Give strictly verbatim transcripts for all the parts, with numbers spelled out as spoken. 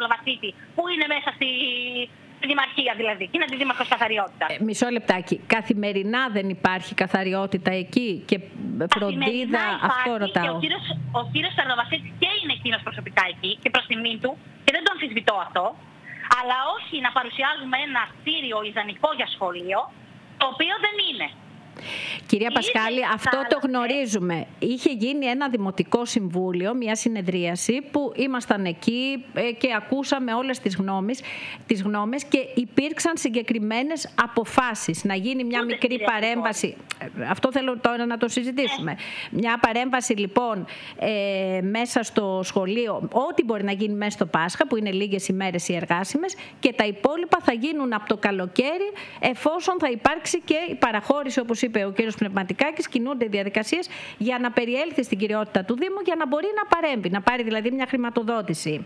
Παυλοβασίτη, που είναι μέσα στη, στη Δημαρχία δηλαδή, και είναι αντιδήμαρχος καθαριότητα. Ε, μισό λεπτάκι. Καθημερινά δεν υπάρχει καθαριότητα εκεί και φροντίδα, αυτό ρωτάω. Και ο κύριος, ο κύριος Παυλοβασίτης και είναι εκείνος προσωπικά εκεί και προς τιμή του, και δεν τον αμφισβητώ αυτό, αλλά όχι να παρουσιάζουμε ένα κτίριο ιδανικό για σχολείο, το οποίο δεν είναι. Κυρία Πασχάλη, αυτό το γνωρίζουμε. Είχε γίνει ένα δημοτικό συμβούλιο, μια συνεδρίαση που ήμασταν εκεί και ακούσαμε όλες τις γνώμες, τις γνώμες και υπήρξαν συγκεκριμένες αποφάσεις. Να γίνει μια Ούτε μικρή παρέμβαση. Αυτό θέλω τώρα να το συζητήσουμε. Ε. Μια παρέμβαση λοιπόν ε, μέσα στο σχολείο, ό,τι μπορεί να γίνει μέσα στο Πάσχα, που είναι λίγες ημέρες οι εργάσιμες, και τα υπόλοιπα θα γίνουν από το καλοκαίρι, εφόσον θα υπάρξει και η παραχώρηση, όπως είπε ο κύριος Πνευματικάκης, κινούνται οι διαδικασίες για να περιέλθει στην κυριότητα του Δήμου, για να μπορεί να παρέμβει, να πάρει δηλαδή μια χρηματοδότηση.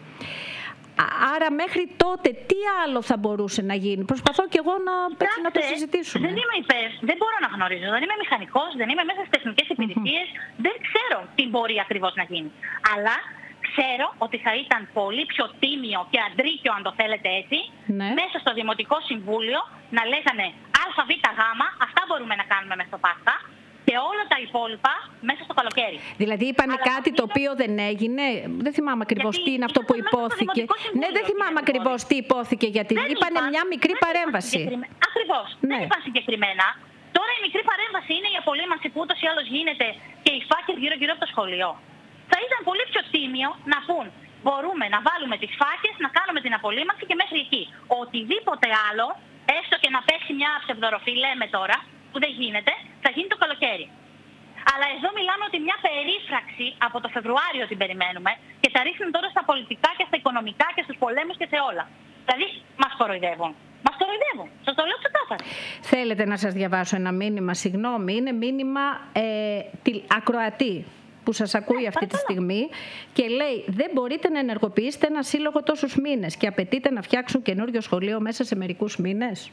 Άρα μέχρι τότε τι άλλο θα μπορούσε να γίνει? Προσπαθώ και εγώ να, Κοιτάξτε, να το συζητήσουμε. Δεν είμαι υπέρ, δεν μπορώ να γνωρίζω. Δεν είμαι μηχανικός, δεν είμαι μέσα στις τεχνικές υπηρεσίες, mm-hmm. δεν ξέρω τι μπορεί ακριβώς να γίνει. Αλλά ξέρω ότι θα ήταν πολύ πιο τίμιο και αντρίκιο, αν το θέλετε έτσι, ναι. μέσα στο Δημοτικό Συμβούλιο να λέγανε Α, Β, Γ, αυτά μπορούμε να κάνουμε μέσα στο Πάσχα, και όλα τα υπόλοιπα μέσα στο καλοκαίρι. Δηλαδή είπανε Αλλά κάτι το οποίο δεν έγινε. Δεν θυμάμαι ακριβώς τι είναι αυτό που υπόθηκε. Ναι, δεν θυμάμαι ακριβώς τι υπόθηκε, γιατί δεν είπανε είπαν, μια μικρή παρέμβαση. Ακριβώς. Ναι. Δεν είπαν συγκεκριμένα. Τώρα η μικρή παρέμβαση είναι η απολύμανση που ούτως ή άλλως γίνεται και οι φάκες γύρω-γύρω από το σχολείο. Θα ήταν πολύ πιο τίμιο να πούν μπορούμε να βάλουμε τις φάκες, να κάνουμε την απολύμανση και μέχρι εκεί. Οτιδήποτε άλλο, έστω και να πέσει μια ψευδοροφή, λέμε τώρα, που δεν γίνεται, θα γίνει το καλοκαίρι. Αλλά εδώ μιλάμε ότι μια περίφραξη από το Φεβρουάριο την περιμένουμε και τα ρίχνουν τώρα στα πολιτικά και στα οικονομικά και στους πολέμους και σε όλα. Δηλαδή μας κοροϊδεύουν. Μας κοροϊδεύουν. Σας το λέω ξεκάθαρα. Θέλετε να σας διαβάσω ένα μήνυμα? Συγγνώμη, είναι μήνυμα ε, τη, ακροατή που σας ακούει yeah, αυτή τη στιγμή και λέει δεν μπορείτε να ενεργοποιήσετε ένα σύλλογο τόσους μήνες και απαιτείτε να φτιάξουν καινούριο σχολείο μέσα σε μερικούς μήνες.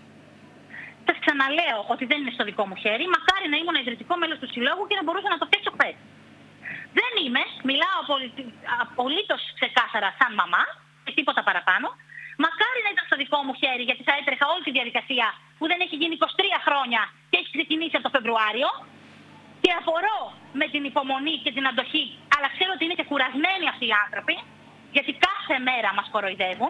Σας ξαναλέω ότι δεν είναι στο δικό μου χέρι. Μακάρι να ήμουν ιδρυτικό μέλος του συλλόγου και να μπορούσα να το φτιάξω χθες. Δεν είμαι, μιλάω απολύτως ξεκάθαρα σαν μαμά και τίποτα παραπάνω. Μακάρι να ήταν στο δικό μου χέρι, γιατί θα έτρεχα όλη τη διαδικασία που δεν έχει γίνει είκοσι τρία χρόνια και έχει ξεκινήσει από το Φεβρουάριο. Και απορώ με την υπομονή και την αντοχή, αλλά ξέρω ότι είναι και κουρασμένοι αυτοί οι άνθρωποι, γιατί κάθε μέρα μας κοροϊδεύουν.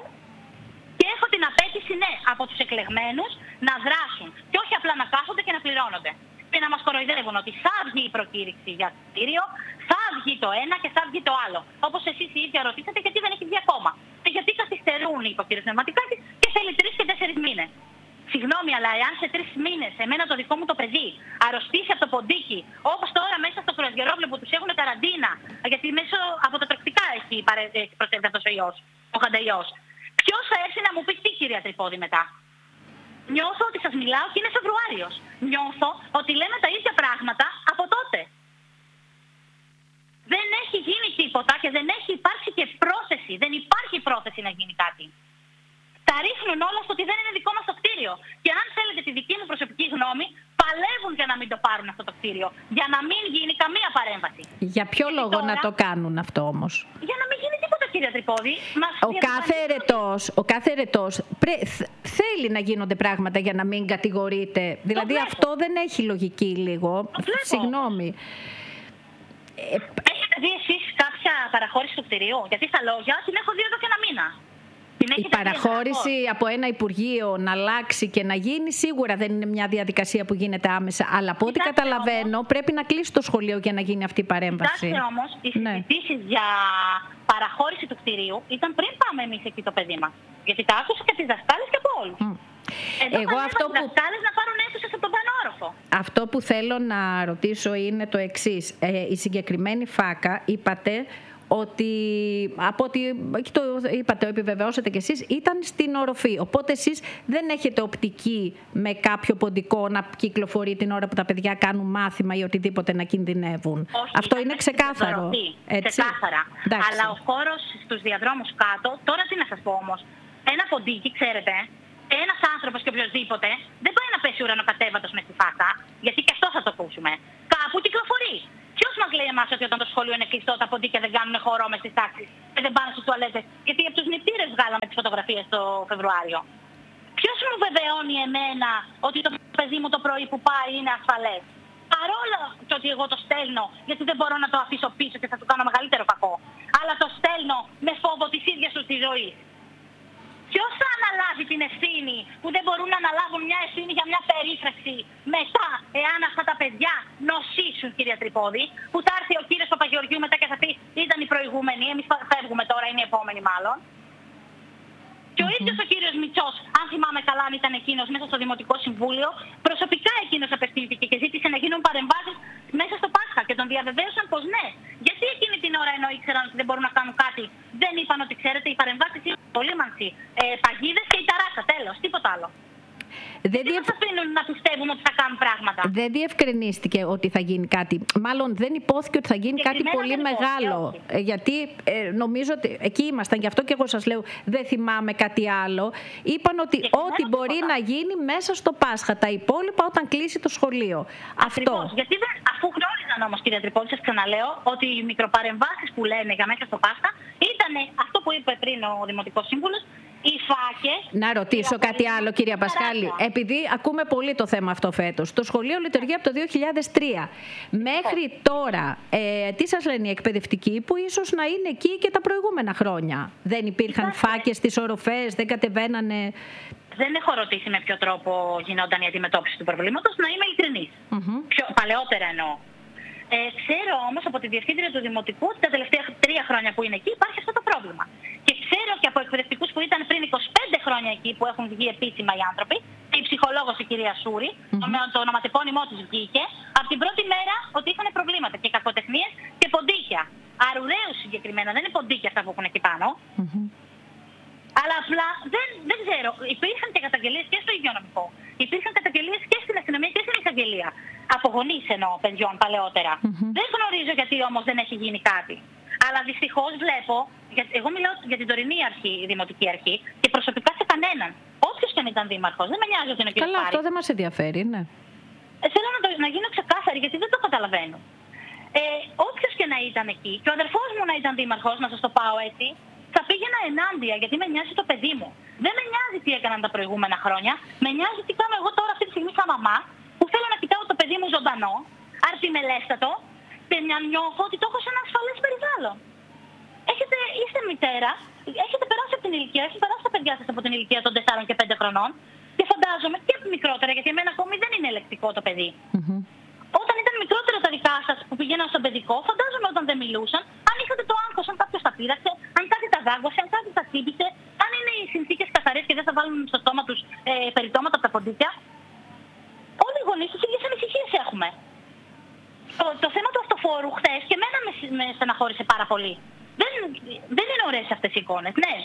Και έχω την απέτηση, ναι, από τους εκλεγμένους να δράσουν. Και όχι απλά να κάθονται και να πληρώνονται. Και να μας κοροϊδεύουν ότι θα βγει η προκήρυξη για το κτίριο, θα βγει το ένα και θα βγει το άλλο. Όπως εσείς οι ίδια ρωτήσατε, γιατί δεν έχει βγει ακόμα. Και γιατί καθυστερούν, είπε ο κ. Πνευματικάκης, και θέλει τρεις και τέσσερις μήνες. Συγγνώμη, αλλά εάν σε τρεις μήνες εμένα το δικό μου το παιδί αρρωστήσει από το ποντίκι, όπως τώρα μέσα στο κρουαζιερόβλιο που τους έχουν καραντίνα, γιατί μέσω από τα τροκτικά έχει προσέλθει αυτός ο ιός, ο χανταϊός. Ποιος θα έρθει να μου πει τι, κυρία Τρυπόδη, μετά? Νιώθω ότι σας μιλάω και είναι Φεβρουάριος. Νιώθω ότι λέμε τα ίδια πράγματα από τότε. Δεν έχει γίνει τίποτα και δεν έχει υπάρξει και πρόθεση. Δεν υπάρχει πρόθεση να γίνει κάτι. Τα ρίχνουν όλα στο ότι δεν είναι δικό μας το κτίριο. Και αν θέλετε τη δική μου προσωπική γνώμη, παλεύουν για να μην το πάρουν αυτό το κτίριο. Για να μην γίνει καμία παρέμβαση. Για ποιο λόγο τώρα, να το κάνουν αυτό όμως? Για να μην γίνει τίποτα, κυρία Τρυπόδη. Ο κάθε ερετός, ο κάθε ερετός πρέ, θέλει να γίνονται πράγματα για να μην κατηγορείται. Δηλαδή αυτό δεν έχει λογική λίγο. Συγγνώμη. Έχετε δει εσείς κάποια παραχώρηση του κτιρίου? Γιατί στα λόγια την έχω δει εδώ και ένα μήνα. Η παραχώρηση από ένα Υπουργείο να αλλάξει και να γίνει σίγουρα δεν είναι μια διαδικασία που γίνεται άμεσα. Αλλά από ό,τι καταλαβαίνω όμως, πρέπει να κλείσει το σχολείο για να γίνει αυτή η παρέμβαση. Κοιτάξτε όμως, οι συζητήσεις ναι. για παραχώρηση του κτηρίου ήταν πριν πάμε εμείς εκεί το παιδί μας. Γιατί τα άκουσα και από τις δασκάλες και από όλους. Mm. Εδώ Εγώ αυτό που... δασκάλες να πάρουν αίθουσες από τον πάνω όροφο. Αυτό που θέλω να ρωτήσω είναι το εξής. Ε, η συγκεκριμένη φάκα είπατε ότι από ό,τι το είπατε, επιβεβαιώσατε κι εσείς, ήταν στην οροφή. Οπότε εσείς δεν έχετε οπτική με κάποιο ποντικό να κυκλοφορεί την ώρα που τα παιδιά κάνουν μάθημα ή οτιδήποτε να κινδυνεύουν. Όχι, αυτό είναι ξεκάθαρο. Έτσι. Ξεκάθαρα. Εντάξει. Αλλά ο χώρος στους διαδρόμους κάτω, τώρα τι να σας πω όμως, ένα ποντίκι, ξέρετε, ένας άνθρωπος και οποιοδήποτε δεν πάει να πέσει ουρανοκατέβατος με τη φάκα, γιατί και αυτό θα το ακούσουμε. Κάπου κυκλοφορεί. Ποιος μας λέει εμάς ότι όταν το σχολείο είναι κλειστό, τα ποντίκια δεν κάνουν χώρο μες στις τάξεις και δεν πάνε στις τουαλέτες? Γιατί από τους νηπτήρες βγάλαμε τις φωτογραφίες το Φεβρουάριο. Ποιος μου βεβαιώνει εμένα ότι το παιδί μου το πρωί που πάει είναι ασφαλές? Παρόλο το ότι εγώ το στέλνω, γιατί δεν μπορώ να το αφήσω πίσω και θα του κάνω μεγαλύτερο κακό, αλλά το στέλνω με φόβο της ίδιας του της ζωής. Ποιος θα αναλάβει την ευθύνη που δεν μπορούν να αναλάβουν μια ευθύνη για μια περίφραξη μετά, εάν αυτά τα παιδιά νοσήσουν, κυρία Τρυπόδη, που θα έρθει ο κύριος Παπαγεωργιού μετά και θα πει ήταν οι προηγούμενοι, εμείς φεύγουμε τώρα, είναι οι επόμενοι μάλλον. Και ο ίδιος ο κύριος Μητσός, αν θυμάμαι καλά, αν ήταν εκείνος μέσα στο Δημοτικό Συμβούλιο, προσωπικά εκείνος απευθύνθηκε και ζήτησε να γίνουν παρεμβάσεις μέσα στο Πάσχα και τον διαβεβαίωσαν πως ναι. Γιατί εκείνη την ώρα, ενώ ήξεραν ότι δεν μπορούν να κάνουν κάτι, δεν είπαν ότι ξέρετε, οι παρεμβάσεις είναι υπολείμανση, ε, παγίδες και η ταράτσα, τέλος, τίποτα άλλο. Δεν διευ... μας αφήνουν να πιστεύουμε ότι θα κάνουν πράγματα. Δεν διευκρινίστηκε ότι θα γίνει κάτι. Μάλλον δεν υπόθηκε ότι θα γίνει κάτι πολύ μεγάλο. Υπόθηκε, γιατί ε, νομίζω ότι εκεί ήμασταν, γι' αυτό και εγώ σας λέω δεν θυμάμαι κάτι άλλο. Είπαν ότι ό,τι μπορεί τίποτα να γίνει μέσα στο Πάσχα. Τα υπόλοιπα όταν κλείσει το σχολείο. Ακριβώς. Αυτό. Γιατί δεν, αφού γνώριζαν όμως, κυρία Τρυπόλη, σας ξαναλέω, ότι οι μικροπαρεμβάσεις που λένε για μέσα στο Πάσχα ήταν αυτό που είπε πριν ο Δημοτικός Σύμβουλος. Οι φάκες... Να ρωτήσω κάτι άλλο, κυρία Πασχάλη. Επειδή ακούμε πολύ το θέμα αυτό φέτος. Το σχολείο λειτουργεί από το δύο χιλιάδες τρία. Μέχρι τώρα, ε, τι σας λένε οι εκπαιδευτικοί που ίσως να είναι εκεί και τα προηγούμενα χρόνια? Δεν υπήρχαν Υπάρχει. φάκες στις οροφές, δεν κατεβαίνανε... Δεν έχω ρωτήσει με ποιο τρόπο γινόταν η αντιμετώπιση του προβλήματος, να είμαι ειλικρινής. Mm-hmm. Πιο παλαιότερα εννοώ. Ε, ξέρω όμως από τη διευθύντρια του Δημοτικού ότι τα τελευταία τρία χρόνια που είναι εκεί υπάρχει αυτό το πρόβλημα. Και ξέρω και από εκπαιδευτικούς που ήταν πριν είκοσι πέντε χρόνια εκεί, που έχουν βγει επίσημα οι άνθρωποι, και η ψυχολόγος η κυρία Σούρη, mm-hmm. με το ονοματεπώνυμό της βγήκε, από την πρώτη μέρα ότι είχαν προβλήματα και κακοτεχνίες και ποντίκια. Αρουραίους συγκεκριμένα, δεν είναι ποντίκια αυτά που έχουν εκεί πάνω. Mm-hmm. Αλλά απλά δεν, δεν ξέρω. Υπήρχαν και καταγγελίες και στο υγειονομικό. Υπήρχαν καταγγελίες και στην αστυνομία και στην εισαγγελία. Από γονείς εννοώ παιδιών παλαιότερα. Mm-hmm. Δεν γνωρίζω γιατί όμως δεν έχει γίνει κάτι. Αλλά δυστυχώς βλέπω, για, εγώ μιλάω για την τωρινή αρχή, η δημοτική αρχή, και προσωπικά σε κανέναν. Όποιος και αν ήταν δήμαρχος, δεν με νοιάζει ότι είναι ο κ. Καλά, αυτό δεν μας ενδιαφέρει, ναι. Ε, θέλω να, το, να γίνω ξεκάθαρη, γιατί δεν το καταλαβαίνω. Ε, όποιος και να ήταν εκεί, και ο αδερφός μου να ήταν δήμαρχος, να σας το πάω έτσι, θα πήγαινα ενάντια, γιατί με νοιάζει το παιδί μου. Δεν με νοιάζει τι έκαναν τα προηγούμενα χρόνια. Με νοιάζει τι κάνω εγώ τώρα αυτή τη στιγμή σαν μαμά, που θέλω να κοιτάω το παιδί μου ζωντανό, αρτιμελέστατο, και να νιώθω ότι το έχω σε ένα ασφαλές περιβάλλον. Έχετε, είστε μητέρα, έχετε περάσει από την ηλικία, έχετε περάσει τα παιδιά σας από την ηλικία των τεσσάρων και πέντε χρονών, και φαντάζομαι και μικρότερα, γιατί εμένα ακόμη δεν είναι ελεκτικό το παιδί. Mm-hmm. Όταν ήταν μικρότερα τα δικά σας που πηγαίναν στον παιδικό, φαντάζομαι όταν δεν μιλούσαν, αν είχατε το άγχος, αν κάποιος τα πείραξε, αν κάτι τα δάγκωσε, αν κάτι τα χτύπησε, αν είναι οι συνθήκες καθαρές και δεν θα βάλουν στο στόμα τους ε, περιτώματα από τα ποντίκια. Όλοι οι γονείς τις ίδιες ανησυχίες έχουμε. Το, το θέμα του αυτοφόρου χθες και εμένα με, με στεναχώρησε πάρα πολύ. Δεν, δεν είναι ωραίες αυτές οι εικόνες, ναι.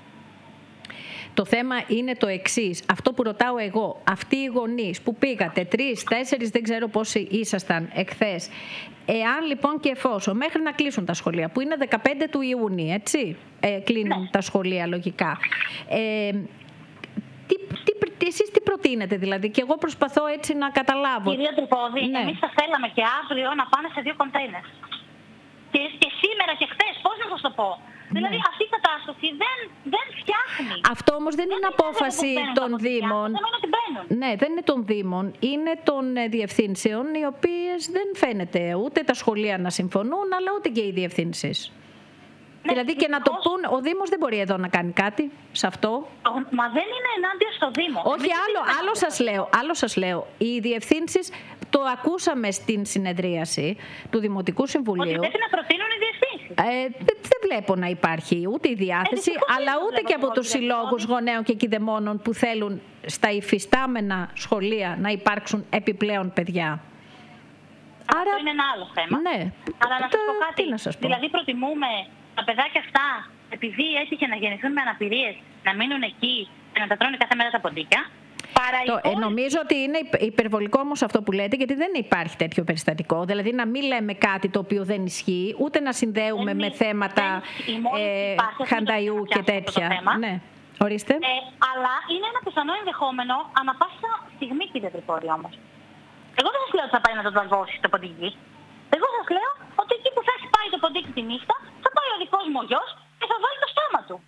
Το θέμα είναι το εξής. Αυτό που ρωτάω εγώ, αυτοί οι γονείς που πήγατε, τρεις, τέσσερις, δεν ξέρω πόσοι ήσασταν εχθές, εάν λοιπόν και εφόσον μέχρι να κλείσουν τα σχολεία, που είναι δεκαπέντε του Ιούνιου, έτσι, ε, κλείνουν ναι. τα σχολεία λογικά. Ε, τι, τι, εσείς τι προτείνετε δηλαδή? Και εγώ προσπαθώ έτσι να καταλάβω. Κυρία Τρυπόδη, ναι. εμείς θα θέλαμε και αύριο να πάνε σε δύο κοντέινερ. Και, και σήμερα και χθες, πώς να σας το πω. Ναι. Δηλαδή αυτή η κατάσταση δεν, δεν φτιάχνει. Αυτό όμως δεν, δεν είναι απόφαση των Δήμων. Ναι, δεν είναι των Δήμων. Είναι των διευθύνσεων, οι οποίες δεν φαίνεται ούτε τα σχολεία να συμφωνούν, αλλά ούτε και οι διευθύνσεις. Ναι, δηλαδή και να το πούν, ο Δήμος δεν μπορεί εδώ να κάνει κάτι σε αυτό. Μα δεν είναι ενάντια στο Δήμο. Όχι, άλλο, άλλο, σας λέω, άλλο σας λέω. Οι διευθύνσεις, το ακούσαμε στην συνεδρίαση του Δημοτικού Συμβουλίου. Ότι πρέπει να προτείνουν οι διευθύνσεις. Ε, δεν βλέπω να υπάρχει ούτε η διάθεση, ε, αλλά ούτε και από τους συλλόγους γονέων και κηδεμόνων που θέλουν στα υφιστάμενα σχολεία να υπάρξουν επιπλέον παιδιά. Άρα, αυτό είναι ένα άλλο θέμα. Ναι. Αλλά να το, σας πω κάτι. να σας πω. Δηλαδή προτιμούμε τα παιδάκια αυτά, επειδή έτυχε να γεννηθούν με αναπηρίες, να μείνουν εκεί και να τα τρώνε κάθε μέρα τα ποντίκια. Το, ε, νομίζω ότι είναι υπερβολικό όμως αυτό που λέτε, γιατί δεν υπάρχει τέτοιο περιστατικό. Δηλαδή να μην λέμε κάτι το οποίο δεν ισχύει, ούτε να συνδέουμε δεν με θέματα ε, χανταϊού και τέτοια. Ναι. Ορίστε. Ε, αλλά είναι ένα πιθανό ενδεχόμενο ανά πάσα στιγμή, κύριε Τρυπόλη, όμως. Εγώ δεν σας λέω ότι θα πάει να το δαγκώσει το ποντίκι. Δεν Εγώ σας λέω ότι εκεί που θα έχει πάει το ποντίκι τη νύχτα, θα πάει ο δικός μου ο γιος και θα βάλει το στόμα του.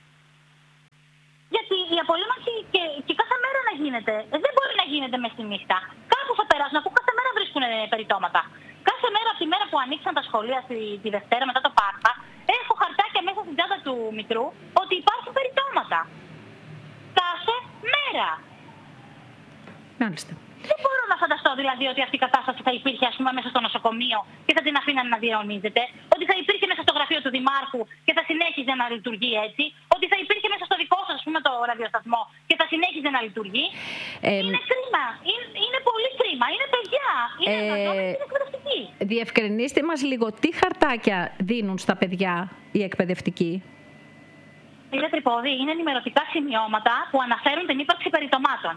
Γιατί η απολύμανση και, και κάθε μέρα να γίνεται, ε, δεν μπορεί να γίνεται μες τη νύχτα. Κάπου θα περάσουν, αφού κάθε μέρα βρίσκουν περιτώματα. Κάθε μέρα από τη μέρα που ανοίξαν τα σχολεία στη, τη Δευτέρα μετά το Πάσχα, έχω χαρτάκια μέσα στην τσάντα του Μητρού ότι υπάρχουν περιτώματα. Κάθε μέρα. Μάλιστα. Δεν μπορώ να φανταστώ δηλαδή ότι αυτή η κατάσταση θα υπήρχε, ας πούμε, μέσα στο νοσοκομείο και θα την αφήνανε να διαιωνίζεται. Ότι θα υπήρχε μέσα στο γραφείο του Δημάρχου και θα συνέχιζε να λειτουργεί έτσι. Ότι θα υπήρχε μέσα στο δικό σας, ας πούμε, το ραδιοσταθμό και θα συνέχιζε να λειτουργεί. Ε, είναι κρίμα. Είναι, είναι πολύ κρίμα. Είναι παιδιά. Είναι ε, αγρότες, είναι εκπαιδευτικοί. Διευκρινίστε μας λίγο τι χαρτάκια δίνουν στα παιδιά οι εκπαιδευτικοί. Είναι Τρυπόδη, είναι ενημερωτικά σημειώματα που αναφέρουν την ύπαρξη περιτωμάτων.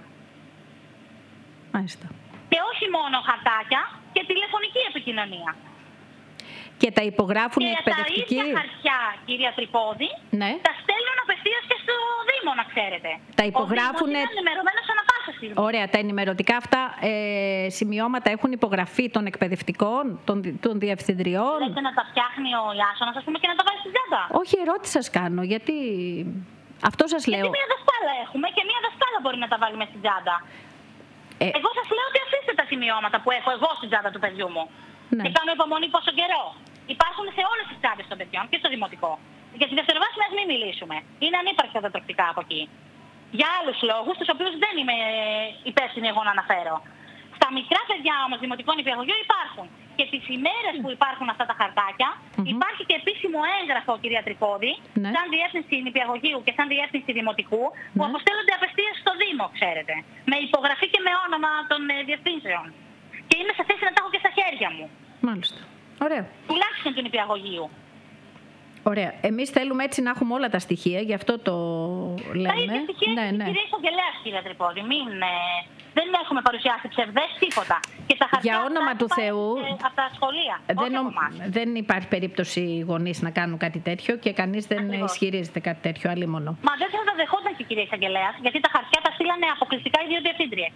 Μάλιστα. Και όχι μόνο χαρτάκια και τηλεφωνική επικοινωνία. Και τα υπογράφουν και οι εκπαιδευτικοί. Και τα ίδια χαρτιά, κυρία Τρυπόδη, ναι. τα στέλνουν απευθείας και στο Δήμο, να ξέρετε. Τα υπογράφουν. Ο Δήμος είναι ενημερωμένος ανά πάσα στιγμή. Ωραία, τα ενημερωτικά αυτά ε, σημειώματα έχουν υπογραφεί των εκπαιδευτικών, των, των διευθυντριών. Λέτε να τα φτιάχνει ο Ιάσονας, ας πούμε, και να τα βάλει στην τσάντα. Όχι, ερώτηση σας κάνω, γιατί αυτό σας λέω. Γιατί μία δασκάλα έχουμε και μία δασκάλα μπορεί να τα βάλει μέσα στην τσάντα. Ε... Εγώ σας λέω ότι αφήστε τα σημειώματα που έχω εγώ στην τσάντα του παιδιού μου. Ναι. Και κάνω υπομονή πόσο καιρό. Υπάρχουν σε όλες τις τσάντες των παιδιών και στο δημοτικό. Για τη δευτεροβάθμια μην μιλήσουμε. Είναι ανύπαρκτα τα τροκτικά από εκεί. Για άλλους λόγους, τους οποίους δεν είμαι υπεύθυνη εγώ να αναφέρω. Στα μικρά παιδιά όμως δημοτικών νηπιαγωγείων υπάρχουν. Και τις ημέρες που υπάρχουν αυτά τα χαρτάκια, mm-hmm. υπάρχει και επίσημο έγγραφο, κυρία Τρυπόδη, ναι. σαν διεύθυνση νηπιαγωγείου και σαν διεύθυνση δημοτικού, που ναι. αποστέλλονται απευθείας στο Δήμο, ξέρετε. Με υπογραφή και με όνομα των ε, διευθύνσεων. Και είμαι σε θέση να τα έχω και στα χέρια μου. Μάλιστα. Ωραία. Τουλάχιστον του νηπιαγωγείου. Ωραία. Εμείς θέλουμε έτσι να έχουμε όλα τα στοιχεία, γι' αυτό το λέμε. Τα ίδια στοιχεία ναι, ναι. κυρία Εισαγγελέας, κυρία Τρυπόδη. Μην, ε, δεν έχουμε παρουσιάσει ψευδές τίποτα. Και τα χαρτιά για όνομα του Θεού, ε, από τα σχολεία. Δεν, ο, δεν υπάρχει περίπτωση οι γονείς να κάνουν κάτι τέτοιο και κανείς δεν Ακριβώς. ισχυρίζεται κάτι τέτοιο, αλίμονο. Μα δεν θα τα δεχόταν και η κυρία Εισαγγελέας, γιατί τα χαρτιά τα στείλανε αποκλειστικά οι δύο διευθύντριες.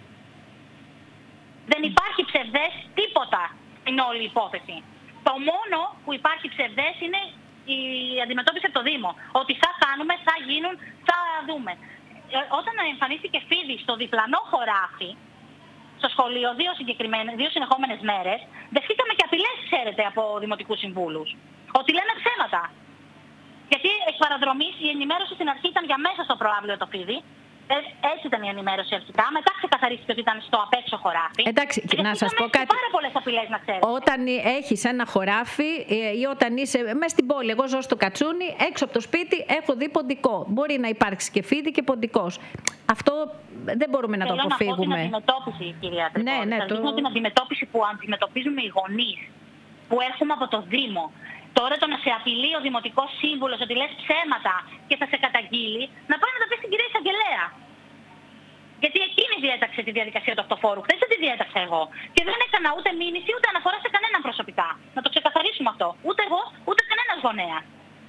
Δεν υπάρχει ψευδές τίποτα στην όλη υπόθεση. Το μόνο που υπάρχει ψευδές είναι η αντιμετώπιση από το Δήμο. Ότι θα κάνουμε, θα γίνουν, θα δούμε. Ε, όταν εμφανίστηκε φίδι στο διπλανό χωράφι, στο σχολείο, δύο, δύο συνεχόμενες μέρες, δεχτήκαμε και απειλές, ξέρετε, από δημοτικούς συμβούλους. Ότι λένε ψέματα. Γιατί εκ παραδρομής η ενημέρωση στην αρχή ήταν για μέσα στο προάβλιο το φίδι. Ε, έτσι ήταν η ενημέρωση αρχικά. Μετά ξεκαθαρίστηκε ότι ήταν στο απέξω χωράφι. Εντάξει, και να σας πω κάτι. Πάρα πολλές απειλές, να ξέρετε. Όταν έχεις ένα χωράφι ή όταν είσαι μέσα στην πόλη, εγώ ζω στο Κατσούνι, έξω από το σπίτι έχω δει ποντικό. Μπορεί να υπάρξει και φίδι και ποντικός. Αυτό δεν μπορούμε να Θέλω το αποφύγουμε. Θέλω να πω την αντιμετώπιση, κυρία Τρυπόδη. Ναι, ναι, το... την αντιμετώπιση που αντιμετωπίζουμε οι γονείς, που έρχομαι από το Δήμο. Τώρα το να σε απειλεί ο Δημοτικός Σύμβουλος ότι λες ψέματα και θα σε καταγγείλει, να πάει να τα πει στην κυρία Εισαγγελέα. Γιατί εκείνη διέταξε τη διαδικασία του αυτοφόρου. Χθες δεν τη διέταξα εγώ. Και δεν έκανα ούτε μήνυση ούτε αναφορά σε κανέναν προσωπικά. Να το ξεκαθαρίσουμε αυτό. Ούτε εγώ, ούτε κανένας γονέας.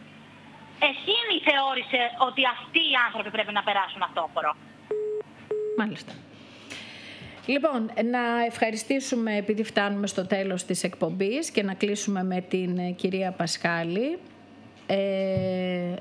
Εκείνη θεώρησε ότι αυτοί οι άνθρωποι πρέπει να περάσουν αυτόφορο. Μάλιστα. Λοιπόν, να ευχαριστήσουμε επειδή φτάνουμε στο τέλος της εκπομπής και να κλείσουμε με την κυρία Πασχάλη. Ε,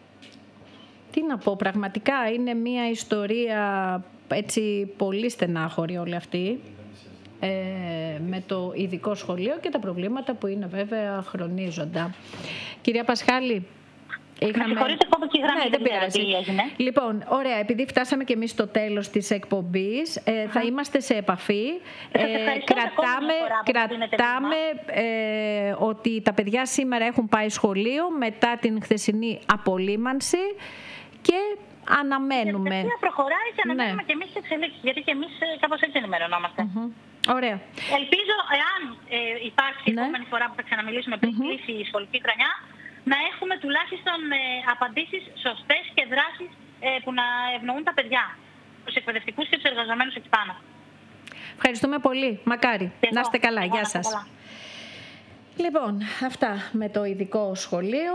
τι να πω, πραγματικά είναι μια ιστορία έτσι πολύ στενάχωρη όλη αυτή, ε, με το ειδικό σχολείο και τα προβλήματα που είναι βέβαια χρονίζοντα. Κυρία Πασχάλη, είχαμε... Συγχωρείτε, κόβω και η γραμμή, ναι, δεν πειράζει. Λοιπόν, ωραία, επειδή φτάσαμε και εμείς στο τέλος της εκπομπής, ε, θα είμαστε σε επαφή. Ε, κρατάμε κρατάμε ε, ότι τα παιδιά σήμερα έχουν πάει σχολείο μετά την χθεσινή απολύμανση και αναμένουμε. Η προχωράει και αναμένουμε ναι. και εμείς εξελίξεις, γιατί και εμείς κάπως έτσι ενημερωνόμαστε. Mm-hmm. Ωραία. Ελπίζω, εάν ε, υπάρξει η ναι. επόμενη φορά που θα ξαναμιλήσουμε πριν mm-hmm. κλείσει η σχολική χρονιά, να έχουμε τουλάχιστον ε, απαντήσεις σωστές και δράσεις ε, που να ευνοούν τα παιδιά, τους εκπαιδευτικούς και τους εργαζομένους εκεί πάνω. Ευχαριστούμε πολύ. Μακάρι. Εγώ, να είστε καλά. Εγώ, Γεια σας. Καλά. Λοιπόν, αυτά με το ειδικό σχολείο.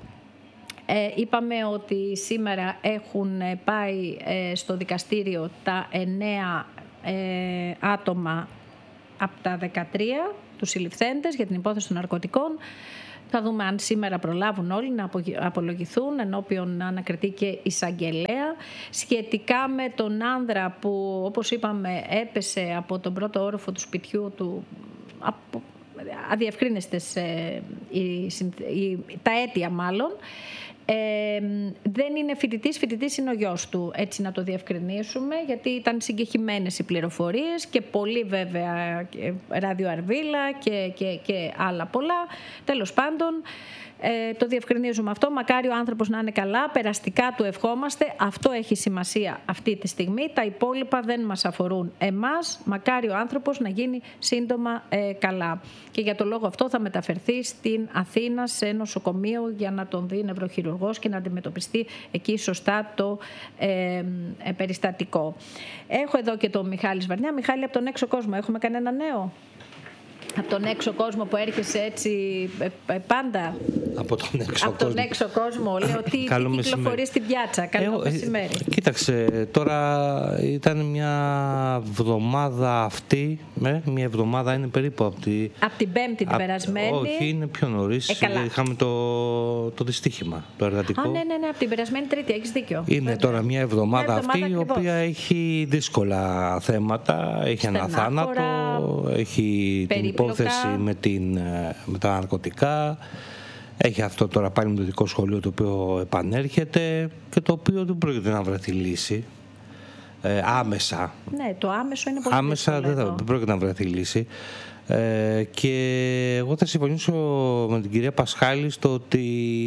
Ε, είπαμε ότι σήμερα έχουν πάει ε, στο δικαστήριο τα εννέα ε, άτομα από τα δεκατρία τους συλληφθέντες για την υπόθεση των ναρκωτικών. Θα δούμε αν σήμερα προλάβουν όλοι να απολογηθούν ενώπιον ανακριτή και εισαγγελέα. Σχετικά με τον άνδρα που, όπως είπαμε, έπεσε από τον πρώτο όροφο του σπιτιού του, από αδιευκρίνηστες ε, οι, οι, τα αίτια μάλλον, Ε, δεν είναι φοιτητής, φοιτητής είναι ο γιος του, έτσι να το διευκρινίσουμε, γιατί ήταν συγκεχημένες οι πληροφορίες και πολύ βέβαια ράδιο Αρβίλα και, και, και άλλα πολλά. Τέλος πάντων, ε, το διευκρινίζουμε αυτό. Μακάρι ο άνθρωπος να είναι καλά, περαστικά του ευχόμαστε. Αυτό έχει σημασία αυτή τη στιγμή. Τα υπόλοιπα δεν μας αφορούν εμάς. Μακάρι ο άνθρωπος να γίνει σύντομα ε, καλά. Και για το λόγο αυτό θα μεταφερθεί στην Αθήνα σε νοσοκομείο για να τον δει νευροχειρουργός και να αντιμετωπιστεί εκεί σωστά το ε, ε, περιστατικό. Έχω εδώ και τον Μιχάλη Σβαρνιά. Μιχάλη, από τον έξω κόσμο έχουμε κανένα νέο? Από τον έξω κόσμο που έρχεσαι έτσι ε, πάντα. Από τον έξω από τον κόσμο. έξω κόσμο. Λέω τι, τι κυκλοφορεί στην πιάτσα. Καλό ε, μεσημέρι. Ε, κοίταξε, τώρα ήταν μια εβδομάδα αυτή. Ε, μια εβδομάδα είναι περίπου από τη... Από την Πέμπτη την α, περασμένη. Όχι, είναι πιο νωρίς. Ε, είχαμε το, το δυστύχημα, το εργατικό. Α, ναι, ναι, ναι, από την περασμένη Τρίτη, έχεις δίκιο. Είναι Βέβαια. τώρα μια εβδομάδα, μια εβδομάδα αυτή, ακριβώς. η οποία έχει δύσκολα θέματα. Έχει Στενάχωρα, ένα θάνατο, έχει την υπόθεση με, την, με τα ναρκωτικά. Έχει αυτό τώρα πάλι με το δικό σχολείο το οποίο επανέρχεται και το οποίο δεν πρόκειται να βρεθεί λύση ε, άμεσα. Ναι, το άμεσο είναι πολύ άμεσα δεν, δεν πρόκειται να βρεθεί λύση. Ε, και εγώ θα συμφωνήσω με την κυρία Πασχάλη στο ότι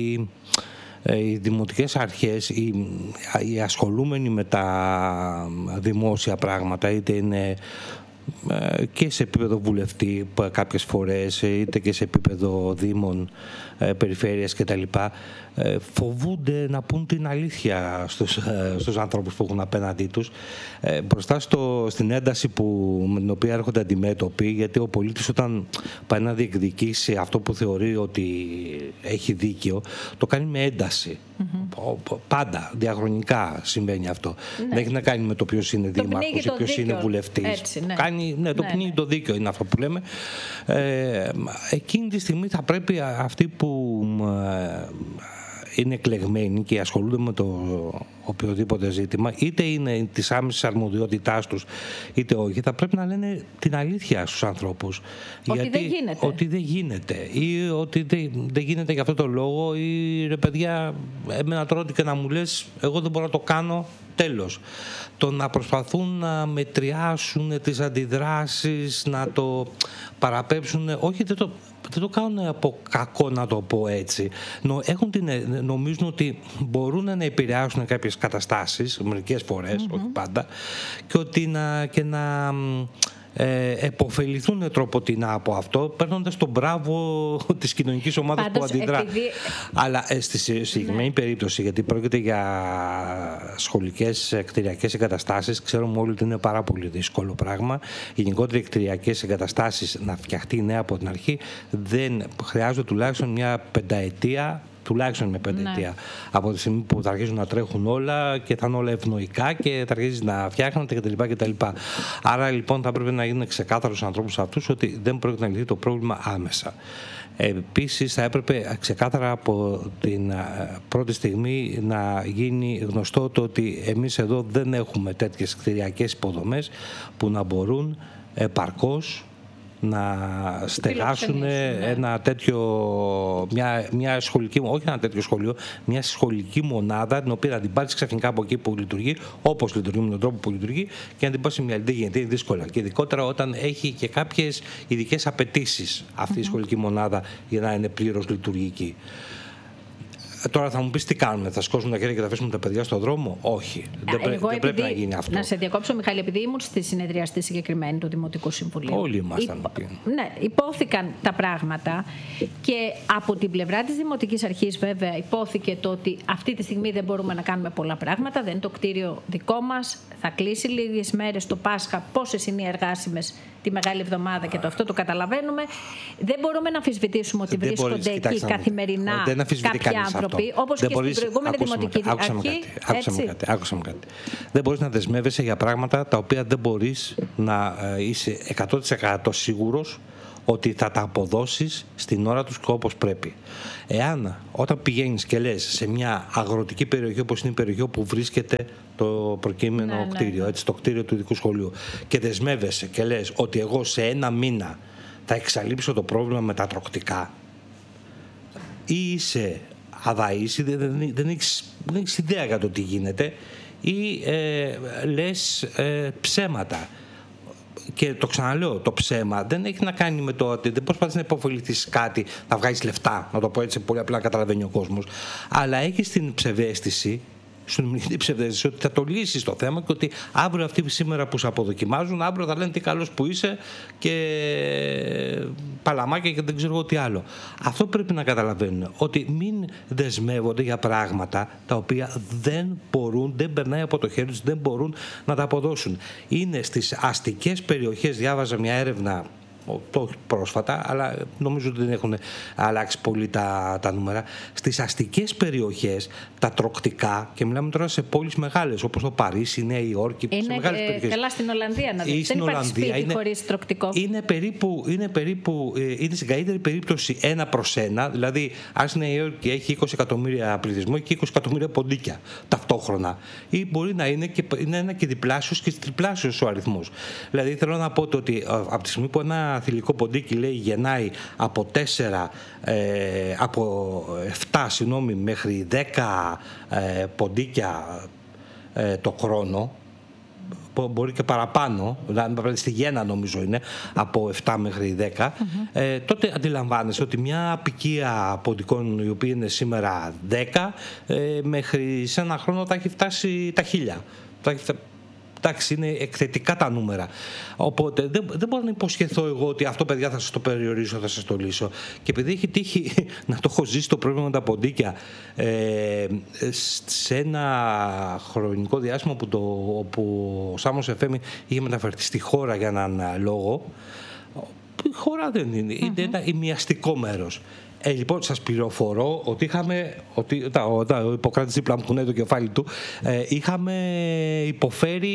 ε, οι δημοτικές αρχές, οι, οι ασχολούμενοι με τα δημόσια πράγματα, είτε είναι και σε επίπεδο βουλευτή κάποιες φορές, είτε και σε επίπεδο δήμων, περιφέρειας κτλ, φοβούνται να πούν την αλήθεια στους, στους ανθρώπους που έχουν απέναντί τους μπροστά στο, στην ένταση που, με την οποία έρχονται αντιμέτωποι, γιατί ο πολίτης όταν πάει να διεκδικήσει αυτό που θεωρεί ότι έχει δίκαιο, το κάνει με ένταση. Mm-hmm. Πάντα, διαχρονικά συμβαίνει αυτό. Ναι. Δεν έχει να κάνει με το ποιος είναι δήμαρχος ή ποιος είναι βουλευτής. Έτσι, ναι. Κάνει, ναι, το ναι, πνίγει ναι. το δίκαιο, είναι αυτό που λέμε. Ε, εκείνη τη στιγμή θα πρέπει αυτοί που ε, είναι εκλεγμένοι και ασχολούνται με το οποιοδήποτε ζήτημα, είτε είναι της άμεσης αρμοδιότητάς τους είτε όχι, θα πρέπει να λένε την αλήθεια στους ανθρώπους. Ότι γιατί, δεν γίνεται. Ότι δεν γίνεται ή ότι δεν, δεν γίνεται για αυτό το λόγο ή ρε παιδιά, εμένα τώρα και να μου λες εγώ δεν μπορώ να το κάνω, τέλος. Το να προσπαθούν να μετριάσουν τις αντιδράσεις, να το παραπέμψουν, όχι δεν το, δεν το κάνουν από κακό, να το πω έτσι. Νο, έχουν την, νομίζουν ότι μπορούν να επηρεάσουν κάποιες καταστάσεις, μερικές φορές, mm-hmm. όχι πάντα, και, ότι να, και να ε, επωφεληθούν τροποτινά από αυτό, παίρνοντας τον μπράβο της κοινωνικής ομάδας που αντιδρά. Επειδή... Αλλά ε, στη συγκεκριμένη ναι. περίπτωση, γιατί πρόκειται για σχολικές κτηριακές εγκαταστάσεις, ξέρουμε όλοι ότι είναι πάρα πολύ δύσκολο πράγμα. Γενικότερα οι κτηριακές εγκαταστάσεις να φτιαχτεί νέα από την αρχή δεν χρειάζεται τουλάχιστον μια πενταετία. Τουλάχιστον με πενταετία. Ναι. Από τη στιγμή που θα αρχίζουν να τρέχουν όλα και θα είναι όλα ευνοϊκά και θα αρχίζει να φτιάχνονται κτλ. κτλ. Άρα λοιπόν θα πρέπει να είναι ξεκάθαρο στους ανθρώπους αυτούς ότι δεν πρόκειται να λυθεί το πρόβλημα άμεσα. Επίσης θα έπρεπε ξεκάθαρα από την πρώτη στιγμή να γίνει γνωστό το ότι εμείς εδώ δεν έχουμε τέτοιες κτηριακές υποδομές που να μπορούν επαρκώς να στεγάσουν ναι. ένα τέτοιο, μια, μια σχολική, όχι ένα τέτοιο σχολείο, μια σχολική μονάδα την οποία να την πάρεις ξαφνικά από εκεί που λειτουργεί, όπως λειτουργεί με τον τρόπο που λειτουργεί και να την πάρεις σε μια άλλη. Δεν γίνεται, είναι δύσκολα. Και ειδικότερα όταν έχει και κάποιες ειδικές απαιτήσεις αυτή mm-hmm. η σχολική μονάδα για να είναι πλήρως λειτουργική. Τώρα θα μου πεις τι κάνουμε, θα σκόσουμε τα χέρια και θα αφήσουμε τα παιδιά στον δρόμο? Όχι, δεν, πρέ, δεν πρέπει να γίνει αυτό. Να σε διακόψω, Μιχάλη, επειδή ήμουν στη συνεδρία στη συγκεκριμένη του Δημοτικού Συμβουλίου. Όλοι ήμασταν εκεί. Ναι, υπόθηκαν τα πράγματα και από την πλευρά της Δημοτικής Αρχής βέβαια υπόθηκε το ότι αυτή τη στιγμή δεν μπορούμε να κάνουμε πολλά πράγματα, δεν είναι το κτίριο δικό μας, θα κλείσει λίγες μέρες το Πάσχα, πόσες είναι οι εργάσιμες τη Μεγάλη Εβδομάδα και το αυτό το καταλαβαίνουμε. Δεν μπορούμε να αμφισβητήσουμε ότι δεν βρίσκονται μπορείς, εκεί κοιτάξτε, καθημερινά κάποιοι άνθρωποι, όπως και μπορείς, στην προηγούμενη Δημοτική Αρχή. Άκουσα μου κάτι. Δεν μπορείς να δεσμεύεσαι για πράγματα τα οποία δεν μπορείς να είσαι εκατό τοις εκατό σίγουρος ότι θα τα αποδώσεις στην ώρα τους όπως πρέπει. Εάν όταν πηγαίνεις και λες σε μια αγροτική περιοχή όπως είναι η περιοχή όπου βρίσκεται το προκείμενο ναι, κτίριο, ναι. έτσι, το κτίριο του ειδικού σχολείου, και δεσμεύεσαι και λες ότι εγώ σε ένα μήνα θα εξαλείψω το πρόβλημα με τα τροκτικά, ή είσαι αδαής, δεν, δεν, δεν, έχεις, δεν έχεις ιδέα για το τι γίνεται, ή ε, λες ε, ψέματα. Και το ξαναλέω, το ψέμα δεν έχει να κάνει με το ότι δεν προσπαθείς να υποφεληθείς κάτι, να βγάλεις λεφτά, να το πω έτσι πολύ απλά, να καταλαβαίνει ο κόσμος, αλλά έχεις την ψευδαίσθηση, σου μιλεί την ψευδαίσθηση ότι θα το λύσεις το θέμα και ότι αύριο αυτοί σήμερα που σε αποδοκιμάζουν, αύριο θα λένε τι καλός που είσαι και παλαμάκια και δεν ξέρω εγώ τι άλλο. Αυτό πρέπει να καταλαβαίνουν, ότι μην δεσμεύονται για πράγματα τα οποία δεν μπορούν, δεν περνάει από το χέρι τους, δεν μπορούν να τα αποδώσουν. Είναι στις αστικές περιοχές, διάβαζα μια έρευνα το πρόσφατα, αλλά νομίζω ότι δεν έχουν αλλάξει πολύ τα, τα νούμερα. Στις αστικές περιοχές τα τροκτικά, και μιλάμε τώρα σε πόλεις μεγάλες όπως το Παρίσι, η Νέα Υόρκη, είναι, σε μεγάλες ε, περιοχές. Καλά στην Ολλανδία να δεις. Δεν υπάρχει σπίτι είναι, χωρίς τροκτικό. Είναι περίπου, είναι περίπου είναι στην καλύτερη περίπτωση ένα προς ένα, δηλαδή αν η Νέα Υόρκη έχει είκοσι εκατομμύρια πληθυσμό και είκοσι εκατομμύρια ποντίκια ταυτόχρονα, ή μπορεί να είναι, και, είναι ένα και διπλάσιος και τριπλάσιος ο αριθμός. Δηλαδή θέλω να πω ότι από τη στιγμή που ένα θηλυκό ποντίκι λέει γεννάει από τέσσερα, ε, από επτά συγγνώμη, μέχρι δέκα ε, ποντίκια ε, το χρόνο, μπορεί και παραπάνω, δηλαδή στη γέννα νομίζω είναι από επτά μέχρι δέκα, mm-hmm. ε, τότε αντιλαμβάνεσαι ότι μια αποικία ποντικών οι οποίοι είναι σήμερα δέκα, ε, μέχρι σε ένα χρόνο θα έχει φτάσει τα χίλια. Θα έχει φτάσει. Εντάξει, είναι εκθετικά τα νούμερα. Οπότε δεν, δεν μπορώ να υποσχεθώ εγώ ότι αυτό, παιδιά, θα σας το περιορίσω, θα σας το λύσω. Και επειδή έχει τύχει να το έχω ζήσει το πρόβλημα με τα ποντίκια ε, σε ένα χρονικό διάστημα που το, όπου ο Σάμος εφ εμ είχε μεταφερθεί στη χώρα για έναν λόγο, η χώρα δεν είναι, mm-hmm. είναι ένα ημιαστικό μέρος. Ε, λοιπόν, σας πληροφορώ ότι είχαμε, ότι, τα, ο, τα, ο Ιπποκράτης δίπλα μου κουνάει το κεφάλι του, ε, είχαμε υποφέρει...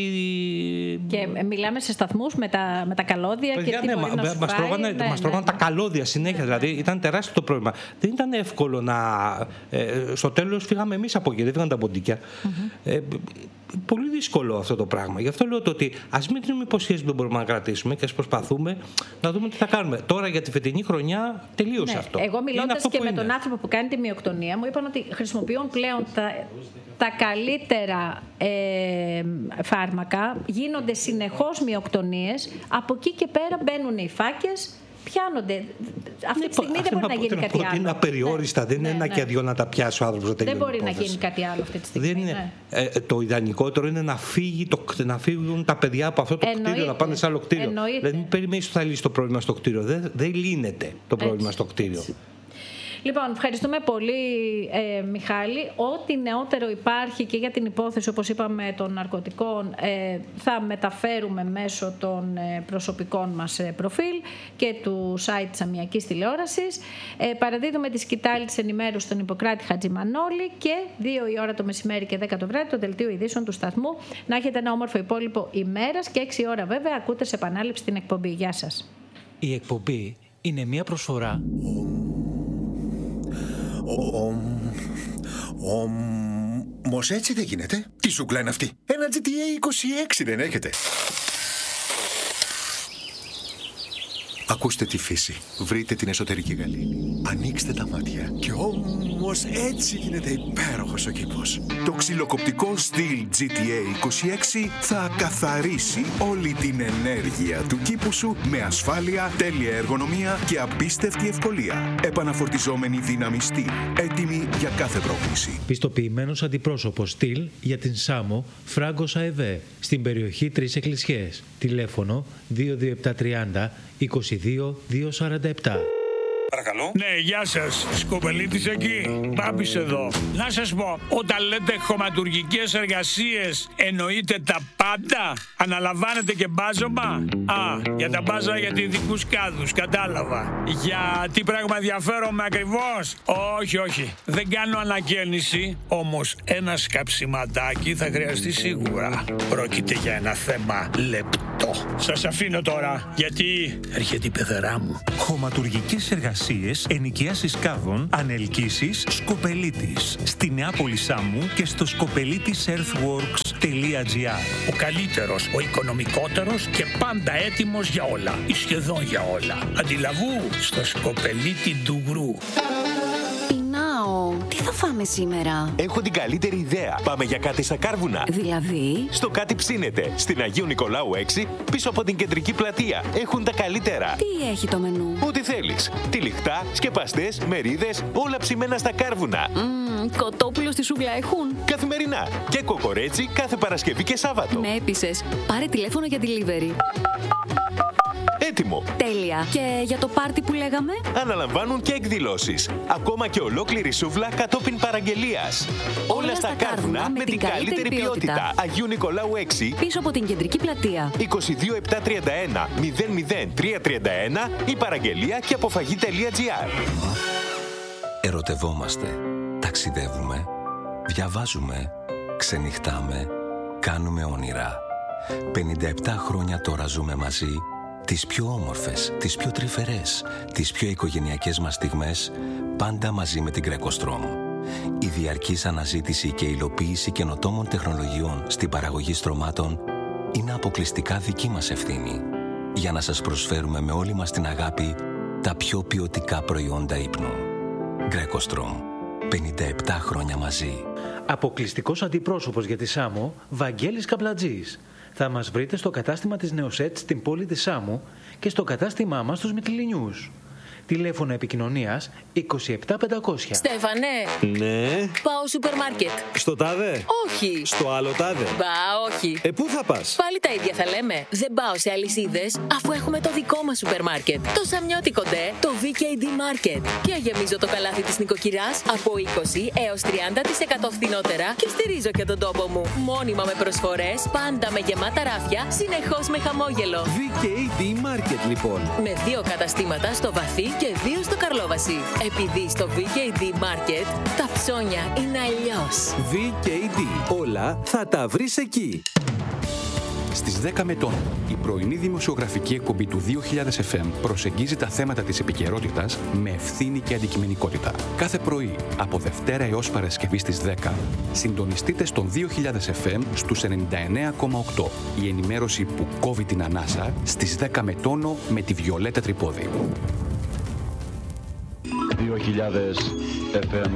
Και μιλάμε σε σταθμούς με τα, με τα καλώδια. Παιδιά, και τι ναι, μπορεί μα, να σου μας φάει. τρώγανε, Ναι, μας ναι, τρώγανε ναι. τα καλώδια συνέχεια, ναι, δηλαδή ναι. Ήταν τεράστιο το πρόβλημα. Δεν ήταν εύκολο να... Ε, στο τέλος φύγαμε εμείς από εκεί, δεν φύγαν τα ποντίκια. Mm-hmm. Ε, πολύ δύσκολο αυτό το πράγμα. Γι' αυτό λέω το ότι ας μην δίνουμε υποσχέσεις που δεν μπορούμε να κρατήσουμε και ας προσπαθούμε να δούμε τι θα κάνουμε. Τώρα για τη φετινή χρονιά τελείωσε ναι. αυτό. Εγώ μιλώντας και με είναι. τον άνθρωπο που κάνει τη μυοκτονία, μου είπαν ότι χρησιμοποιούν πλέον τα, τα καλύτερα ε, φάρμακα, γίνονται συνεχώς μυοκτονίες, από εκεί και πέρα μπαίνουν οι φάκες. Πιάνονται. Αυτή τη στιγμή δεν μπορεί να γίνει κάτι άλλο. Είναι απεριόριστα, δεν είναι ένα και δυο να τα πιάσει ο άνθρωπος. Δεν μπορεί να γίνει κάτι άλλο αυτή τη στιγμή. Το ιδανικότερο είναι να φύγουν τα παιδιά από αυτό το κτίριο, να πάνε σε άλλο κτίριο. Δηλαδή, μην περιμένεις ότι θα λύσει το πρόβλημα στο κτίριο. Δεν λύνεται το πρόβλημα στο κτίριο. Λοιπόν, ευχαριστούμε πολύ, ε, Μιχάλη. Ό,τι νεότερο υπάρχει και για την υπόθεση, όπως είπαμε, των ναρκωτικών, ε, θα μεταφέρουμε μέσω των ε, προσωπικών μας ε, προφίλ και του site της Αμιακής Τηλεόρασης. Ε, παραδίδουμε τη σκητάλη της ενημέρωσης στον Ιπποκράτη Χατζημανόλη και δύο η ώρα το μεσημέρι και δέκα το βράδυ το δελτίο ειδήσεων του σταθμού. Να έχετε ένα όμορφο υπόλοιπο ημέρας και έξι η ώρα βέβαια ακούτε σε επανάληψη την εκπομπή. Γεια σας. Η εκπομπή είναι μια προσφορά. Όμως έτσι δεν γίνεται. Τι σούκλα είναι αυτή? Ένα τζι τι έι είκοσι έξι δεν έχετε? Ακούστε τη φύση. Βρείτε την εσωτερική γαλήνη. Ανοίξτε τα μάτια. Και όμως έτσι γίνεται υπέροχος ο κήπος. Το ξυλοκοπτικό Stihl τζι τι έι είκοσι έξι θα καθαρίσει όλη την ενέργεια του κήπου σου με ασφάλεια, τέλεια εργονομία και απίστευτη ευκολία. Επαναφορτιζόμενη δύναμη Stihl. Έτοιμη για κάθε πρόκληση. Πιστοποιημένος αντιπρόσωπος Stihl για την Σάμο, Φράγκος ΑΕΒΕ, στην περιοχή Τρεις Εκκλησιές. Τηλέφωνο δύο δύο επτά τριάντα είκοσι δύο διακόσια σαράντα επτά. Παρακαλώ. Ναι, γεια σας. Σκοπελίτης εκεί. Μπάμπης εδώ. Να σας πω, όταν λέτε χωματουργικές εργασίες, εννοείτε τα πάντα? Αναλαμβάνετε και μπάζωμα? Α, για τα μπάζα για ειδικούς κάδους, κατάλαβα. Για τι πράγμα ενδιαφέρομαι ακριβώς? Όχι, όχι. Δεν κάνω ανακαίνιση, όμως ένα σκαψιματάκι θα χρειαστεί σίγουρα. Πρόκειται για ένα θέμα λεπτό. αυτό. Σας αφήνω τώρα, γιατί έρχεται η πεθερά μου. Χωματουργικές εργασίες, ενοικίασης κάδων, ανελκύσεις, Σκοπελίτης. Στη Νεάπολη Σάμου και στο σκοπελίτης earthworks τελεία τζι άρ. Ο καλύτερος, ο οικονομικότερος και πάντα έτοιμος για όλα. Ή σχεδόν για όλα. Αντιλαβού στο Σκοπελίτη Ντουγρού. Πεινάω. Τι θα φάμε σήμερα? Έχω την καλύτερη ιδέα. Πάμε για κάτι στα Κάρβουνα. Δηλαδή? Στο Κάτι Ψήνεται. Στην Αγίου Νικολάου έξι, πίσω από την κεντρική πλατεία. Έχουν τα καλύτερα. Τι έχει το μενού? Ό,τι θέλεις. Τυλιχτά, σκεπαστές, μερίδες, όλα ψημένα στα Κάρβουνα. Mm, κοτόπουλο στη σούβλα έχουν? Καθημερινά. Και κοκορέτσι κάθε Παρασκευή και Σάββατο. Με έπεισες. Πάρε τηλέφωνο για delivery. Έτοιμο. Τέλεια. Και για το πάρτι που λέγαμε? Αναλαμβάνουν και εκδηλώσεις. Ακόμα και ολόκληρη σούβλα κατόπιν παραγγελίας. Όλα, Όλα στα Κάρβουνα με την καλύτερη ποιότητα. ποιότητα. Αγίου Νικολάου έξι. Πίσω από την κεντρική πλατεία. είκοσι δύο επτακόσια τριάντα ένα μηδέν μηδέν τριακόσια τριάντα ένα ή παραγγελία και αποφαγή τελεία τζι άρ. Ερωτευόμαστε. Ταξιδεύουμε. Διαβάζουμε. Ξενυχτάμε. Κάνουμε όνειρα. πενήντα επτά χρόνια τώρα ζούμε μαζί. Τις πιο όμορφες, τις πιο τρυφερές, τις πιο οικογενειακές μας στιγμές, πάντα μαζί με την Greco-Strom. Η διαρκής αναζήτηση και υλοποίηση καινοτόμων τεχνολογιών στην παραγωγή στρωμάτων είναι αποκλειστικά δική μας ευθύνη, για να σας προσφέρουμε με όλη μας την αγάπη τα πιο ποιοτικά προϊόντα ύπνου. Greco-Strom. πενήντα επτά χρόνια μαζί. Αποκλειστικός αντιπρόσωπος για τη Σάμο, Βαγγέλης Καπλατζής. Θα μας βρείτε στο κατάστημα της Νεοσέτ στην πόλη της Σάμου και στο κατάστημά μας στους Μυτιληνιούς. Τηλέφωνο επικοινωνίας είκοσι επτά πεντακόσια. Στέφανε. Ναι. Πάω σούπερ μάρκετ. Στο τάδε. Όχι. Στο άλλο τάδε. Μπα, όχι. Ε, πού θα πας? Πάλι τα ίδια θα λέμε. Δεν πάω σε αλυσίδες, αφού έχουμε το δικό μας σούπερ μάρκετ. Το Σαμιώτικο ντε, το βι κέι ντι Market. Και γεμίζω το καλάθι της νοικοκυράς από είκοσι έως τριάντα τοις εκατό φθηνότερα και στηρίζω και τον τόπο μου. Μόνιμα με προσφορές, πάντα με γεμάτα ράφια, συνεχώς με χαμόγελο. βι κέι ντι Market, λοιπόν. Με δύο καταστήματα στο Βαθύ και δύο στο Καρλόβαση. Επειδή στο βι κέι ντι Market τα ψώνια είναι αλλιώς. βι κέι ντι. Όλα θα τα βρεις εκεί. Στις δέκα Μετών, η πρωινή δημοσιογραφική εκπομπή του δύο χιλιάδες εφ εμ προσεγγίζει τα θέματα της επικαιρότητας με ευθύνη και αντικειμενικότητα. Κάθε πρωί, από Δευτέρα έως Παρασκευή στις δέκα, συντονιστείτε στον δύο χιλιάδες εφ εμ στους ενενήντα εννέα κόμμα οκτώ. Η ενημέρωση που κόβει την ανάσα στις δέκα Μετώνο με τη Βιολέτα Τρυπόδη. δύο χιλιάδες εφ εμ.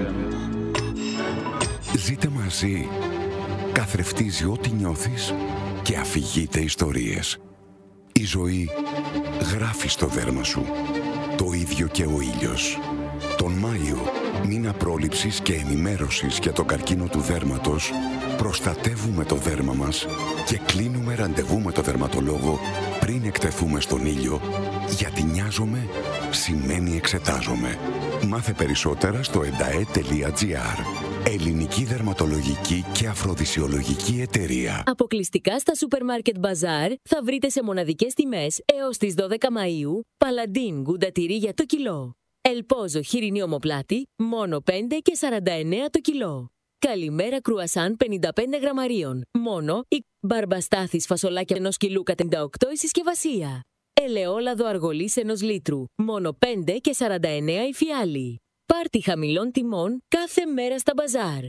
Ζείτε μαζί. Καθρεφτίζει ό,τι νιώθεις και αφηγείται ιστορίες. Η ζωή γράφει στο δέρμα σου. Το ίδιο και ο ήλιος. Τον Μάιο, μήνα πρόληψης και ενημέρωσης για το καρκίνο του δέρματος, προστατεύουμε το δέρμα μας και κλείνουμε ραντεβού με το δερματολόγο πριν εκτεθούμε στον ήλιο, γιατί νοιάζομαι σημαίνει εξετάζομαι. Μάθε περισσότερα στο ενταέ τελεία τζι άρ. Ελληνική Δερματολογική και Αφροδισιολογική Εταιρεία. Αποκλειστικά στα Σούπερ Μάρκετ Μπαζάρ θα βρείτε σε μοναδικές τιμές έως τις δώδεκα Μαΐου Παλαντίν γκουντατηρί για το κιλό. Ελπόζο χοιρινή ομοπλάτη μόνο πέντε και σαράντα εννέα το κιλό. Καλημέρα κρουασάν πενήντα πέντε γραμμαρίων. Μόνο η μπαρμπαστάθης φασολάκια ενός κιλού κατά πενήντα οκτώ η συσκευασία. Ελαιόλαδο αργολής ενός λίτρου. Μόνο πέντε και σαράντα εννέα η φιάλη. Πάρτι χαμηλών τιμών κάθε μέρα στα μπαζάρ.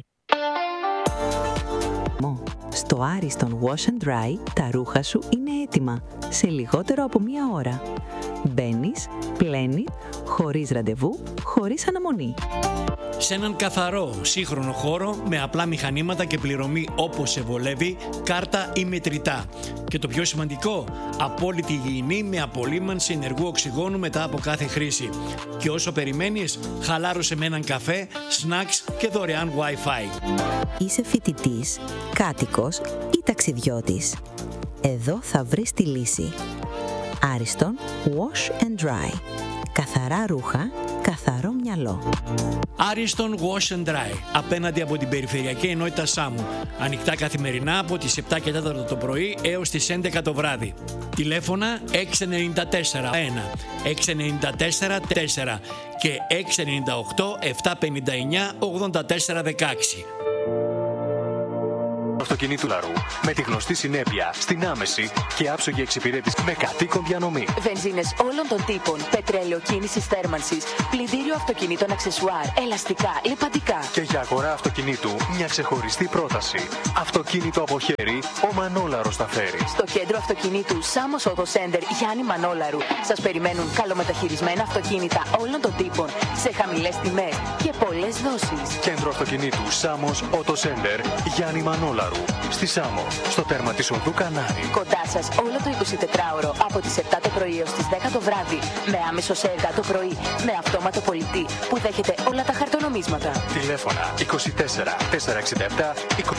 Στο Άριστον Wash and Dry τα ρούχα σου είναι έτοιμα σε λιγότερο από μία ώρα. Μπαίνεις, πλένεις, χωρίς ραντεβού, χωρίς αναμονή. Σε έναν καθαρό, σύγχρονο χώρο με απλά μηχανήματα και πληρωμή όπως σε βολεύει, κάρτα ή μετρητά. Και το πιο σημαντικό, απόλυτη υγιεινή με απολύμανση ενεργού οξυγόνου μετά από κάθε χρήση. Και όσο περιμένεις, χαλάρωσε με έναν καφέ, snacks και δωρεάν Wi-Fi. Είσαι φοιτητής, κάτοικος ή ταξιδιώτης. Εδώ θα βρεις τη λύση. Άριστον Wash and Dry. Καθαρά ρούχα, καθαρό μυαλό. Άριστον Wash and Dry, απέναντι από την Περιφερειακή Ενότητα Σάμου. Ανοιχτά καθημερινά από τις επτά και τέσσερα το πρωί έως τις έντεκα το βράδυ. Τηλέφωνα έξι εννιά τέσσερα ένα, έξι εννιά τέσσερα τέσσερα και έξι εννιά οκτώ επτά πενήντα εννιά ογδόντα τέσσερα δεκαέξι. αυτοκινήτου Λαρού με τη γνωστή συνέπεια στην άμεση και άψογη εξυπηρέτηση με κατοίκον διανομή. Βενζίνες όλων των τύπων, πετρέλαιο κίνησης θέρμανσης, πλυντήριο αυτοκινήτων αξεσουάρ, ελαστικά, λιπαντικά. Και για αγορά αυτοκινήτου μια ξεχωριστή πρόταση. Αυτοκίνητο από χέρι, ο Μανόλαρος τα φέρει. Στο κέντρο αυτοκινήτου Σάμος Auto Center Γιάννη Μανόλαρου σας περιμένουν καλομεταχειρισμένα αυτοκίνητα όλων των τύπων σε χαμηλές τιμές και πολλές δόσεις. Κέντρο αυτοκινήτου Σάμος Auto Center Γιάννη Μανόλαρου. Στη Σάμο, στο τέρμα της οδού Κανάρι. Κοντά σας όλο το εικοσιτετράωρο από τις επτά το πρωί έως τις δέκα το βράδυ. Με άμεσο σε ΕΔΑ το πρωί. Με αυτόματο πολιτή που δέχεται όλα τα χαρτονομίσματα. Τηλέφωνα είκοσι τέσσερα τετρακόσια εξήντα επτά είκοσι.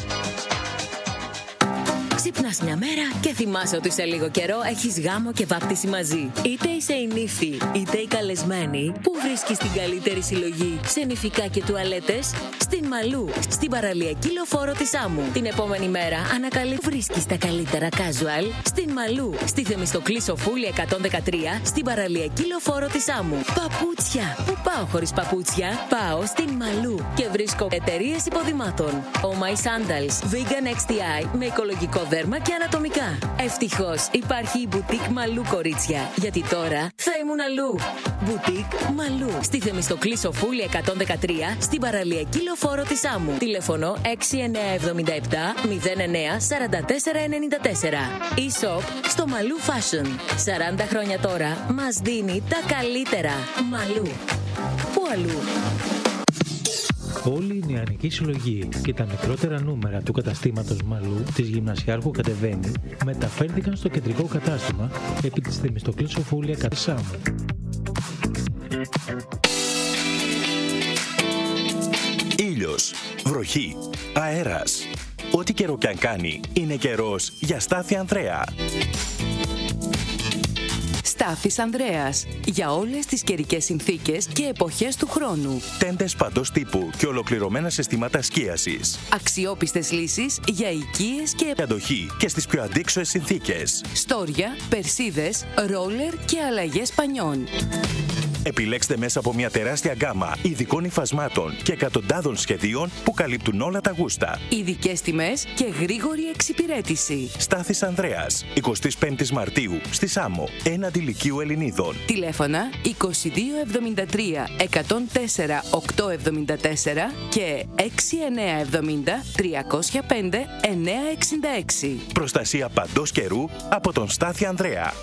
Ξυπνάς μια μέρα και θυμάσαι ότι σε λίγο καιρό έχεις γάμο και βάπτιση μαζί. Είτε είσαι η νύφη, είτε η καλεσμένη, που βρίσκεις την καλύτερη συλλογή σε νηφικά και τουαλέτες? Στην Μαλού, στην παραλιακή λεωφόρο της Άμμου. Την επόμενη μέρα ανακαλεί που βρίσκεις τα καλύτερα casual. Στην Μαλού, στη Θεμιστοκλή Σοφούλη εκατόν δεκατρία, στην παραλιακή λεωφόρο της Άμμου. Παπούτσια. Πού πάω χωρίς παπούτσια? Πάω στην Μαλού και βρίσκω εταιρείες υποδημάτων. Oh My Sandals, Vegan εξ τι άι με οικολογικό δέρμα και ανατομικά. Ευτυχώς υπάρχει η Boutique Μαλού, κορίτσια. Γιατί τώρα θα ήμουν αλλού. Boutique Μαλού. Στη Θεμιστοκλή Σοφούλη εκατόν δεκατρία, στην παραλιακή λεωφόρο της Άμμου. Τηλέφωνο έξι εννιά εβδομήντα επτά μηδέν εννιά σαράντα τέσσερα ενενήντα τέσσερα. E-shop στο Μαλού Fashion. σαράντα χρόνια τώρα μας δίνει τα καλύτερα. Μαλού. Πού αλλού? Όλη η νεανική συλλογή και τα μικρότερα νούμερα του καταστήματος Μαλού της Γυμνασιάρχου Κατεβαίνει μεταφέρθηκαν στο κεντρικό κατάστημα επί της Θεμιστοκλής Σοφούλη κατά Σάμου. Ήλιος, βροχή, αέρας. Ό,τι καιρό κι αν κάνει, είναι καιρός για Στάθη Ανδρέα. Στάθης Ανδρέας. Για όλες τις καιρικές συνθήκες και εποχές του χρόνου. Τέντες παντός τύπου και ολοκληρωμένα συστήματα σκίασης. Αξιόπιστες λύσεις για οικίες και αντοχή και στις πιο αντίξωες συνθήκες. Στόρια, περσίδες, ρόλερ και αλλαγές πανιών. Επιλέξτε μέσα από μια τεράστια γκάμα ειδικών υφασμάτων και εκατοντάδων σχεδίων που καλύπτουν όλα τα γούστα. Ειδικές τιμές και γρήγορη εξυπηρέτηση. Στάθης Ανδρέας, εικοστή πέμπτη Μαρτίου, στη Σάμο, έναντι Λυκείου Ελληνίδων. Τηλέφωνα είκοσι δύο εβδομήντα τρία εκατόν τέσσερα οκτακόσια εβδομήντα τέσσερα και έξι εννιά εβδομήντα τριακόσια πέντε εννιακόσια εξήντα έξι. Προστασία παντός καιρού από τον Στάθη Ανδρέα.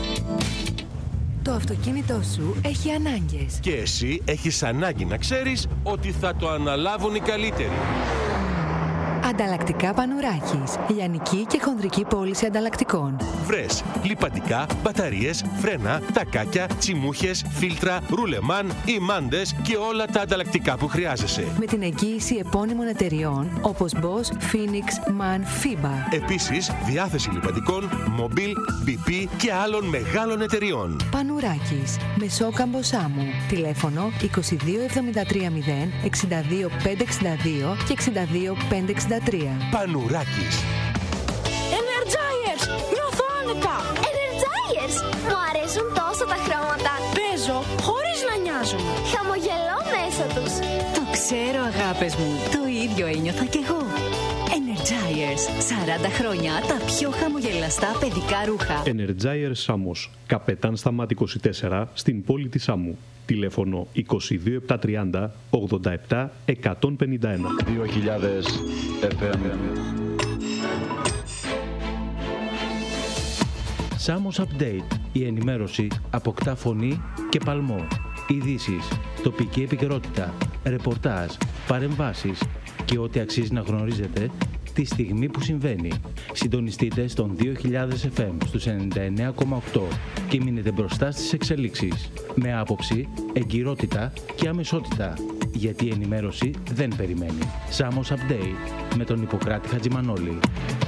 Το αυτοκίνητό σου έχει ανάγκες. Και εσύ έχεις ανάγκη να ξέρεις ότι θα το αναλάβουν οι καλύτεροι. Ανταλλακτικά Πανουράκης. Λιανική και χονδρική πώληση ανταλλακτικών. Βρες λιπαντικά, μπαταρίες, φρένα, τακάκια, τσιμούχες, φίλτρα, ρουλεμάν, ημάντες και όλα τα ανταλλακτικά που χρειάζεσαι. Με την εγγύηση επώνυμων εταιριών όπως Bosch, Phoenix, MAN, FIBA. Επίσης, διάθεση λιπαντικών, Mobil, μπι πι και άλλων μεγάλων εταιριών. Πανουράκης. Μεσόκαμπο Σάμου. Τηλέφωνο είκοσι δύο εβδομήντα τρία μηδέν εξήντα δύο πεντακόσια εξήντα δύο και εξήντα δύο πεντακόσια εξήντα τρία. Πανουράκης. Energizers! Νιώθω άνετα! Energizers! Μου αρέσουν τόσο τα χρώματα. Παίζω χωρίς να νοιάζομαι. Χαμογελώ μέσα τους. Το ξέρω, αγάπες μου. Το ίδιο ένιωθα κι εγώ. Energizers. σαράντα χρόνια τα πιο χαμογελαστά παιδικά ρούχα. Energizers Σάμος. Καπετάν Σταμάτη είκοσι τέσσερα στην πόλη της Σάμου. Τηλέφωνο είκοσι δύο επτακόσια τριάντα ογδόντα επτά εκατόν πενήντα ένα. δύο χιλιάδες εφ εμ. Σάμος Update. Η ενημέρωση αποκτά φωνή και παλμό. Ειδήσεις, τοπική επικαιρότητα, ρεπορτάζ, παρεμβάσεις και ό,τι αξίζει να γνωρίζετε τη στιγμή που συμβαίνει. Συντονιστείτε στον δύο χιλιάδες εφ εμ στους ενενήντα εννέα κόμμα οκτώ και μείνετε μπροστά στις εξελίξεις. Με άποψη, εγκυρότητα και αμεσότητα. Γιατί η ενημέρωση δεν περιμένει. Σάμος Update με τον Ιπποκράτη Χατζημανόλη.